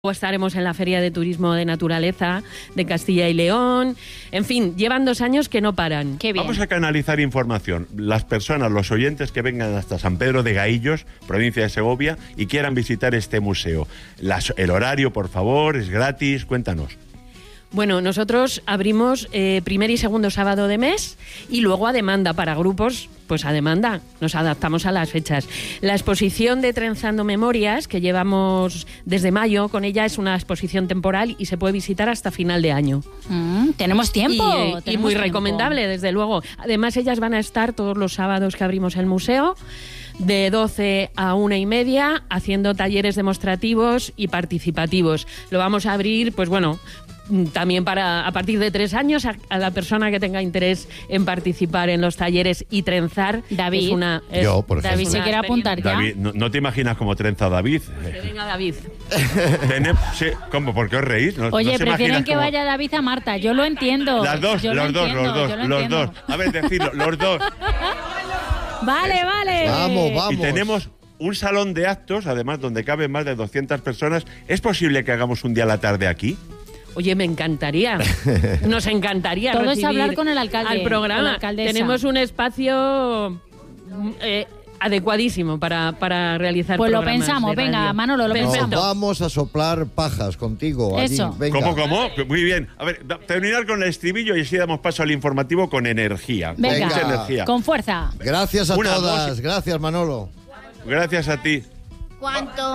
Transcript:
Estaremos en la Feria de Turismo de Naturaleza de Castilla y León. En fin, llevan 2 años que no paran. Qué bien. Vamos a canalizar información. Las personas, los oyentes que vengan hasta San Pedro de Gaillos, provincia de Segovia, y quieran visitar este museo. El horario, por favor, es gratis. Cuéntanos. Bueno, nosotros abrimos primer y segundo sábado de mes y luego a demanda para grupos, pues a demanda, nos adaptamos a las fechas. La exposición de Trenzando Memorias, que llevamos desde mayo, con ella es una exposición temporal y se puede visitar hasta final de año. Tenemos tiempo. Y muy recomendable, desde luego. Además, ellas van a estar todos los sábados que abrimos el museo, de 12 a 1:30, haciendo talleres demostrativos y participativos. Lo vamos a abrir, pues bueno, también a partir de 3 años a la persona que tenga interés en participar en los talleres y trenzar. David, yo, por ejemplo. David se quiere apuntar ya. David, ¿no te imaginas cómo trenza David? Que venga David. Sí, ¿cómo? ¿Por qué os reís? Oye, prefieren que vaya David a Marta, yo lo entiendo. Los dos. A ver, decirlo, los dos. Vale. Vamos. Y tenemos un salón de actos, además, donde caben más de 200 personas. ¿Es posible que hagamos un día a la tarde aquí? Oye, me encantaría. Nos encantaría Todo es recibir hablar con el alcalde, al programa. con la alcaldesa. Tenemos un espacio adecuadísimo para realizar Pues lo programas pensamos, de venga, radio. Manolo, lo Nos pensamos. vamos a soplar pajas contigo. allí, Eso. venga. ¿Cómo? Muy bien. A ver, terminar con el estribillo y así damos paso al informativo con energía. Venga, Con mucha energía. con fuerza. Gracias a Una, todas. dos. Gracias, Manolo. Gracias a ti. ¿Cuánto?